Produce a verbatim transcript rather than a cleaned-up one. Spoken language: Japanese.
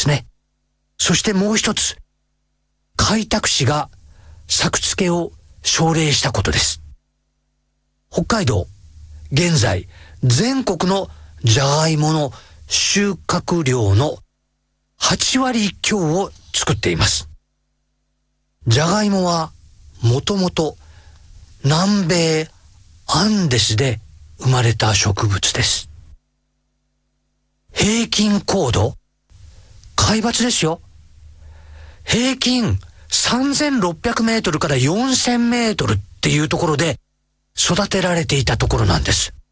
ですね。そしてもう一つ、開拓使が作付けを奨励したことです。北海道、現在全国のじゃがいもの収穫量のはちわり強を作っています。じゃがいもはもともと南米アンデスで生まれた植物です。平均高度、海抜ですよ。平均さんぜんろっぴゃくメートルからよんせんメートルっていうところで育てられていたところなんです。